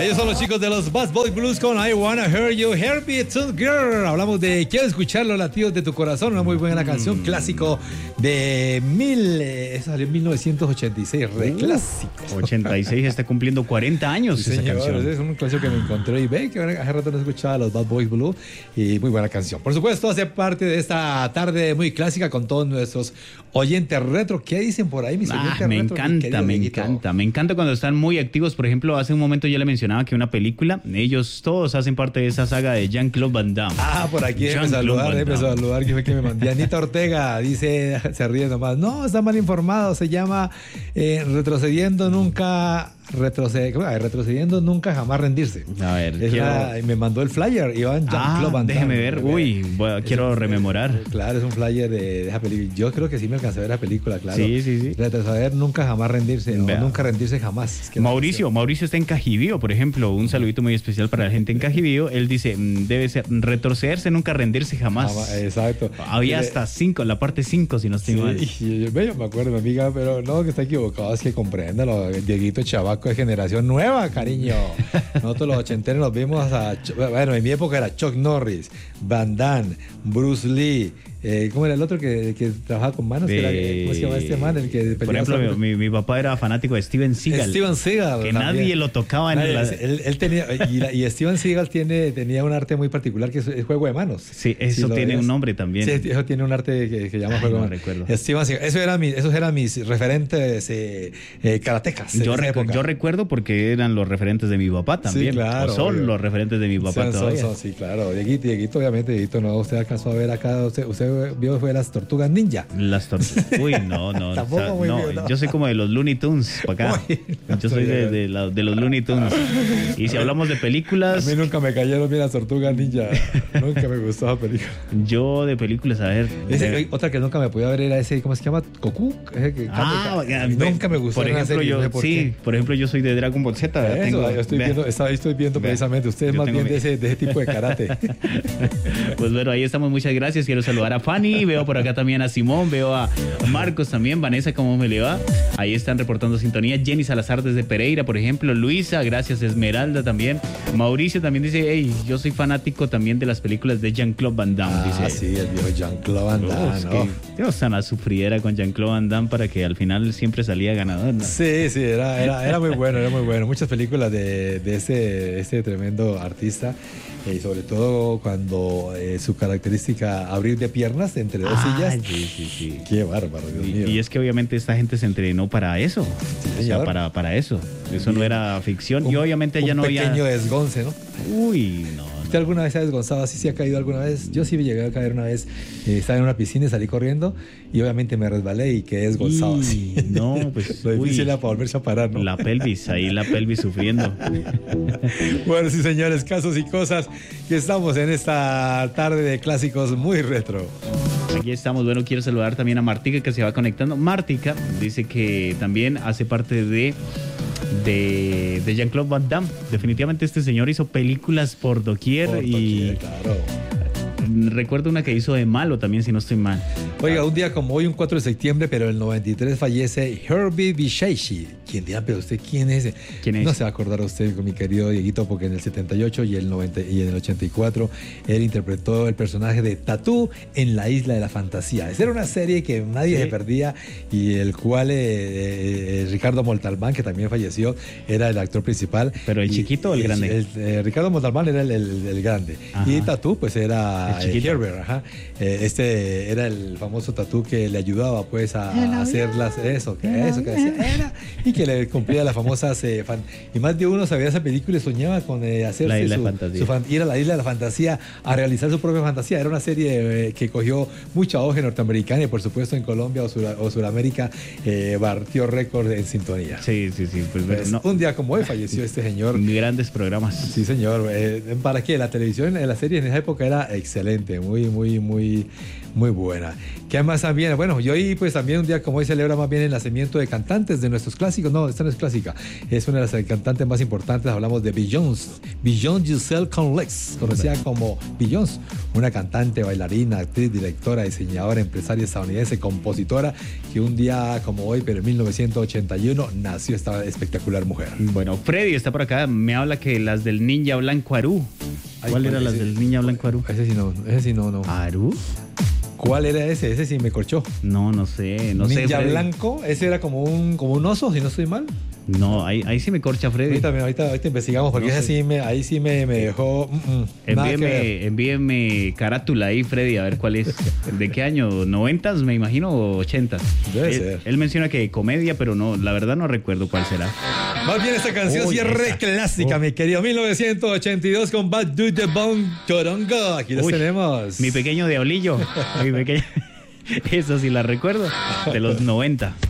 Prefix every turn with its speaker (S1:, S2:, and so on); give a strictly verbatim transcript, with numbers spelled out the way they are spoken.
S1: Ellos son los chicos de los Bad Boy Blues con I Wanna Hear You, Hear Me Too Girl. Hablamos de Quiero escuchar los latidos de tu corazón, una muy buena canción, clásico de mil, eh, salió en mil novecientos ochenta y seis, re clásico.
S2: ochenta y seis está cumpliendo cuarenta años, sí, esa
S1: señor,
S2: canción.
S1: Es un clásico que me encontré y ve que hace rato no escuchaba los Bad Boys Blues y muy buena canción. Por supuesto, hace parte de esta tarde muy clásica con todos nuestros oyentes retro. ¿Qué dicen por ahí, mis
S2: Ah,
S1: oyentes
S2: me
S1: retro?
S2: encanta, me
S1: Dieguito?
S2: encanta, me encanta cuando están muy activos. Por ejemplo, hace un momento yo le mencionaba que una película, ellos todos hacen parte de esa saga de Jean-Claude Van Damme.
S1: Ah, por aquí déjeme
S2: Jean-Claude
S1: saludar,
S2: Van
S1: déjeme
S2: Damme.
S1: saludar, que fue que me mandó. Anita Ortega dice, se ríe nomás, no, está mal informado, se llama eh, Retrocediendo Nunca... Retroced... retrocediendo nunca jamás rendirse.
S2: A ver,
S1: es
S2: quiero...
S1: la... me mandó el flyer Iván Jean-Claude
S2: Ah,
S1: Van Damme.
S2: déjeme ver, uy, bueno, quiero
S1: un,
S2: rememorar.
S1: Claro, es un flyer de, de esa película. Yo creo que sí me alcancé a ver la película, claro.
S2: Sí, sí, sí.
S1: Retroceder nunca jamás rendirse, o
S2: Vea.
S1: nunca rendirse jamás. Es que
S2: Mauricio, Mauricio está en Cajibío, por ejemplo, un saludito muy especial para la gente en Cajibío. Él dice, mm, debe ser retrocederse, nunca rendirse jamás.
S1: Jamás, exacto.
S2: Había hasta cinco, la parte cinco, si no estoy
S1: Sí,
S2: mal.
S1: y yo, yo me acuerdo, mi amiga, pero no, que está equivocado, es que compréndalo. Dieguito Chavaco es generación nueva, cariño. Nosotros los ochenteros nos vimos a, bueno, en mi época era Chuck Norris, Van Damme, Bruce Lee, eh, ¿cómo era el otro que, que trabajaba con manos?
S2: De...
S1: Era, ¿cómo se llama este man? El que
S2: por ejemplo,
S1: sobre...
S2: mi, mi papá era fanático de Steven Seagal.
S1: Steven Seagal.
S2: Que
S1: también.
S2: nadie lo tocaba en
S1: nadie,
S2: la...
S1: él, él tenía, y, la, y Steven Seagal tiene, tenía un arte muy particular que es el juego de manos.
S2: Sí, eso
S1: si
S2: tiene
S1: ves.
S2: un nombre también.
S1: Sí, eso tiene un arte que se llama
S2: Ay,
S1: juego
S2: no
S1: de manos.
S2: recuerdo.
S1: Steven Seagal, eso era mi, esos eran mis referentes eh, eh, karatecas.
S2: Yo, recu yo recuerdo porque eran los referentes de mi papá también.
S1: Sí, claro.
S2: O son
S1: obvio.
S2: los referentes de mi papá
S1: son,
S2: todavía.
S1: Son, son, sí, claro. Dieguito, Dieguito, obviamente, Dieguito, no, usted alcanzó a ver acá, usted, usted vio fue las Tortugas Ninja.
S2: Las tortugas. Uy, no, no.
S1: Tampoco
S2: o sea,
S1: muy
S2: no,
S1: bien, ¿no?
S2: Yo soy como de los Looney Tunes, para acá.
S1: Uy, no
S2: yo soy de, de, la, de los Looney Tunes. Y si hablamos de películas...
S1: A mí nunca me cayeron bien las Tortugas Ninja. Nunca me gustó esa película.
S2: Yo de películas, a ver...
S1: Ese,
S2: de...
S1: Otra que nunca me podía ver era ese, ¿cómo se llama? Goku. Ese que
S2: Ah,
S1: cambia, nunca me gustó.
S2: Por ejemplo,
S1: serie,
S2: yo,
S1: no sé por
S2: sí,
S1: qué.
S2: por ejemplo, yo soy de Dragon Ball Z.
S1: Eso,
S2: tengo,
S1: yo estoy
S2: vea,
S1: viendo, estaba, estoy viendo
S2: vea,
S1: precisamente. Usted es más bien
S2: mi...
S1: de, ese, de ese tipo de karate.
S2: Pues bueno, ahí estamos, muchas gracias. Quiero saludar a Fanny, veo por acá también a Simón, veo a Marcos también, Vanessa, ¿cómo me le va? Ahí están reportando sintonía. Jenny Salazar desde Pereira, por ejemplo, Luisa, gracias, Esmeralda también. Mauricio también dice, hey, yo soy fanático también de las películas de Jean-Claude Van Damme.
S1: Ah,
S2: dice.
S1: sí, el viejo Jean-Claude Van
S2: No,
S1: Damme,
S2: es
S1: ¿no?
S2: que Dios, sana sufriera con Jean-Claude Van Damme para que al final siempre salía ganador, ¿no?
S1: Sí, sí, era, era, era muy bueno, era muy bueno. Muchas películas de, de ese, ese tremendo artista. Eh, y sobre todo cuando eh, su característica abrir de piernas entre dos
S2: Ah,
S1: sillas.
S2: sí, sí, sí.
S1: Qué bárbaro, Dios
S2: Y,
S1: mío.
S2: y es que obviamente esta gente se entrenó para eso. O sea, para, para eso. Eso no era ficción.
S1: Un,
S2: y obviamente ya
S1: un
S2: no
S1: pequeño
S2: había.
S1: desgonce, ¿no?
S2: Uy, no. no.
S1: ¿Usted alguna vez se ha desgonzado así? ¿Se ha caído alguna vez? Yo sí me llegué a caer una vez. Eh, estaba en una piscina y salí corriendo y obviamente me resbalé y quedé desgonzado
S2: y,
S1: así.
S2: No, pues.
S1: Lo difícil
S2: uy,
S1: era para volverse a parar, ¿no?
S2: La pelvis, ahí la pelvis sufriendo.
S1: Bueno, sí, señores, casos y cosas que estamos en esta tarde de clásicos muy retro.
S2: Aquí estamos. Bueno, quiero saludar también a Martica que se va conectando. Martica dice que también hace parte de de, de Jean-Claude Van Damme. Definitivamente este señor hizo películas por doquier,
S1: Por
S2: y
S1: doquier, claro.
S2: Recuerdo una que hizo de malo también, si no estoy mal.
S1: Oiga, un día como hoy, un cuatro de septiembre, pero el noventa y tres fallece Herbie Vicheschi. ¿Quién dirá? Pero usted, ¿quién es ese?
S2: ¿Quién es?
S1: No se va a acordar usted, con mi querido Dieguito, porque en el setenta y ocho y el noventa y en el ochenta y cuatro él interpretó el personaje de Tatú en La Isla de la Fantasía. Esa era una serie que nadie
S2: Sí.
S1: se perdía y el cual eh, eh, Ricardo Montalbán, que también falleció, era el actor principal.
S2: ¿Pero el
S1: Y-
S2: chiquito o el
S1: y
S2: grande?
S1: el- eh, Ricardo Montalbán era el, el- el grande.
S2: Ajá.
S1: Y Tatú, pues era
S2: El chiquito.
S1: eh, Herbert, ajá. Eh, este era el famoso Tatú que le ayudaba pues a, a hacer las, eso, que eso que decía era, y que le cumplía las famosas eh, fan, y más de uno sabía esa película y soñaba con eh, hacerse
S2: La Isla
S1: su,
S2: de Fantasía.
S1: su fan, ir a la Isla de la Fantasía a realizar su propia fantasía. Era una serie eh, que cogió mucha auge norteamericana y por supuesto en Colombia o, Sur, o Suramérica eh, partió récord en sintonía.
S2: Sí, sí, sí. Pues,
S1: Pues,
S2: no.
S1: un día como hoy falleció este señor.
S2: Grandes programas.
S1: Sí, señor. Eh, ¿Para qué? La televisión, la serie en esa época era excelente, muy, muy, muy, muy buena. ¿Qué más también? Bueno, y hoy pues también un día como hoy celebra más bien el nacimiento de cantantes de nuestros clásicos. No, esta no es clásica. Es una de las cantantes más importantes. Hablamos de Beyoncé. Beyoncé Giselle Conlex, conocida como Beyoncé. una cantante, bailarina, actriz, directora, diseñadora, empresaria estadounidense, compositora, que un día como hoy, pero en mil novecientos ochenta y uno, nació esta espectacular mujer.
S2: Bueno, Freddy está por acá, me habla que las del Ninja Blanco Aru.
S1: Ay,
S2: ¿Cuál era
S1: ese-
S2: las del Ninja Blanco Aru?
S1: Ese sí no, ese sí no, no.
S2: ¿Aru?
S1: ¿Cuál era ese? Ese sí me corchó.
S2: No, no sé, no sé.
S1: Ninja
S2: Freddy.
S1: Blanco, ese era como un, como un oso, si no estoy mal.
S2: No, ahí, ahí sí me corcha Freddy.
S1: Ahorita, me- ahorita, ahorita investigamos, porque
S2: No
S1: ese
S2: sé.
S1: sí me, ahí sí me, me dejó. mm, mm, nada que ver.
S2: Envíeme, envíeme carátula ahí, Freddy, a ver cuál es. ¿De qué año? ¿Noventas, me imagino, o ochentas?
S1: Debe
S2: él,
S1: ser.
S2: Él menciona que comedia, pero no, la verdad no recuerdo cuál será.
S1: Más bien esta canción
S2: Uy,
S1: sí es re
S2: esa.
S1: clásica,
S2: Oh.
S1: mi querido. mil novecientos ochenta y dos con Bad Dude the Bone Torongo. Aquí los
S2: Uy,
S1: tenemos.
S2: Mi pequeño diablillo. Mi pequeño... Esa sí la recuerdo. De los noventa.